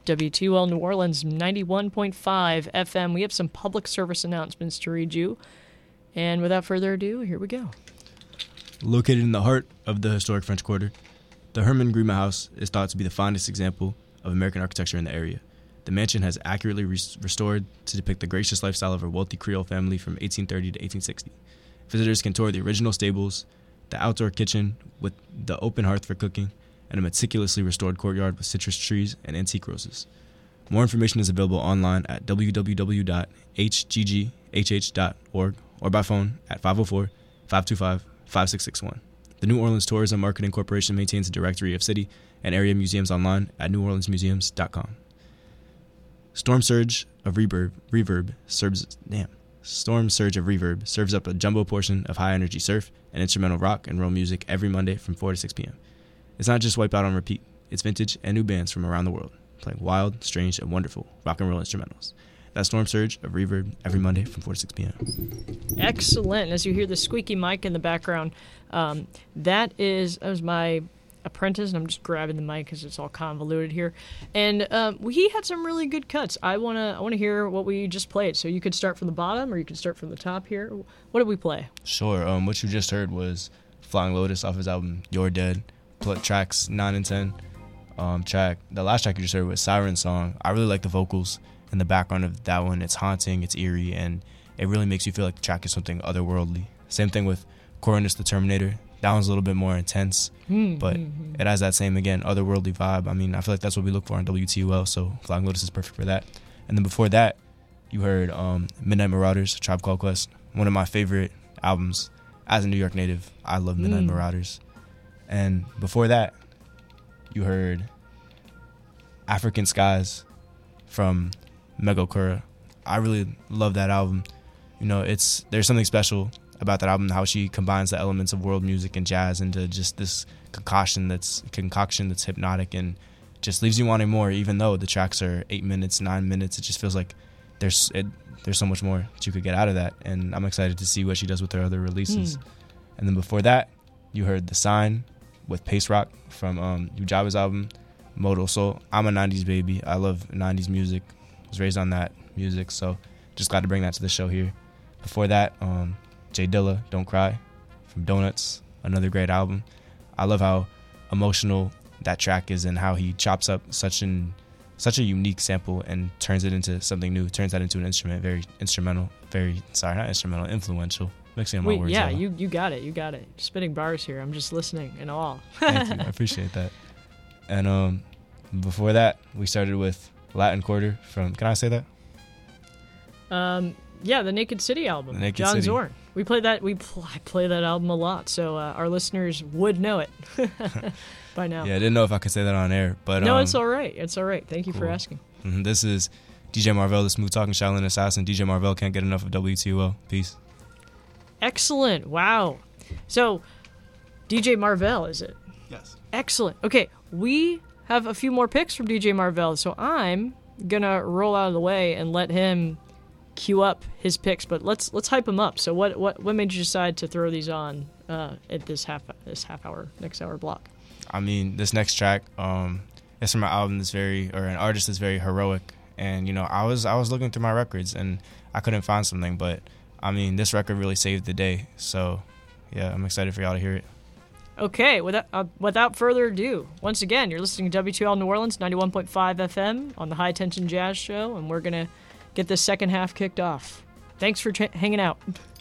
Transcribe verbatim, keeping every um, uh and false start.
W T O L New Orleans, ninety-one point five F M. We have some public service announcements to read you. And without further ado, here we go. Located in the heart of the historic French Quarter, the Herman Grima House is thought to be the finest example of American architecture in the area. The mansion has accurately re- restored to depict the gracious lifestyle of a wealthy Creole family from eighteen thirty to eighteen sixty. Visitors can tour the original stables, the outdoor kitchen with the open hearth for cooking, and a meticulously restored courtyard with citrus trees and antique roses. More information is available online at w w w dot h g g h h dot org or by phone at five oh four, five two five, five six six one. The New Orleans Tourism Marketing Corporation maintains a directory of city and area museums online at new orleans museums dot com. Storm Surge of Reverb, Reverb serves, damn, Storm Surge of Reverb serves up a jumbo portion of high-energy surf and instrumental rock and roll music every Monday from four to six p.m. It's not just Wipeout on repeat. It's vintage and new bands from around the world, playing wild, strange, and wonderful rock and roll instrumentals. That's Storm Surge of Reverb every Monday from four to six p.m. Excellent. As you hear the squeaky mic in the background, um, that is that was my apprentice, and I'm just grabbing the mic because it's all convoluted here. And um, he had some really good cuts. I wanna I wanna hear what we just played. So you could start from the bottom, or you could start from the top here. What did we play? Sure. Um, what you just heard was Flying Lotus off his album You're Dead. Pl- tracks nine and ten. Um, track the last track you just heard was Siren Song. I really like the vocals in the background of that one. It's haunting, it's eerie, and it really makes you feel like the track is something otherworldly. Same thing with Coronus the Terminator. That one's a little bit more intense, mm-hmm. but it has that same, again, otherworldly vibe. I mean, I feel like that's what we look for on W T O L, so Flying Lotus is perfect for that. And then before that, you heard um, Midnight Marauders, Tribe Called Quest, one of my favorite albums. As a New York native, I love Midnight mm. Marauders. And before that, you heard African Skies from Megokura. I really love that album. You know, it's there's something special about that album, how she combines the elements of world music and jazz into just this concoction that's concoction that's hypnotic and just leaves you wanting more. Even though the tracks are eight minutes, nine minutes, it just feels like there's it, there's so much more that you could get out of that. And I'm excited to see what she does with her other releases. Mm. And then before that, you heard The Sign with Pace Rock from um, Ujaba's album Moto Soul. I'm a nineties baby. I love nineties music. I was raised on that music, so just glad to bring that to the show here. Before that, um, Jay Dilla, Don't Cry from Donuts, another great album. I love how emotional that track is and how he chops up such an such a unique sample and turns it into something new, turns that into an instrument, very instrumental, very, sorry, not instrumental, influential. Mixing up my Wait, words. Yeah, you, you got it, you got it. Spitting bars here. I'm just listening in awe. Thank you, I appreciate that. And um, before that, we started with Latin Quarter from, can I say that? Um, yeah, the Naked City album, the Naked John City. Zorn. We play that. We pl- I play that album a lot, so uh, our listeners would know it by now. Yeah, I didn't know if I could say that on air, but no, um, it's all right. It's all right. Thank you cool. for asking. Mm-hmm. This is D J Marvell, the smooth talking Shaolin assassin. D J Marvell can't get enough of W T O L. Peace. Excellent. Wow. So, D J Marvell, is it? Yes. Excellent. Okay, we have a few more picks from D J Marvell, so I'm gonna roll out of the way and let him queue up his picks, but let's let's hype him up. So what what what made you decide to throw these on uh, at this half this half hour next hour block? I mean, this next track um, is from an album that's very or an artist that's very heroic, and you know I was I was looking through my records and I couldn't find something, but I mean this record really saved the day. So yeah, I'm excited for y'all to hear it. Okay, without uh, without further ado, once again you're listening to W T O L New Orleans ninety-one point five F M on the High Tension Jazz Show, and we're gonna get this second half kicked off. Thanks for ch- hanging out.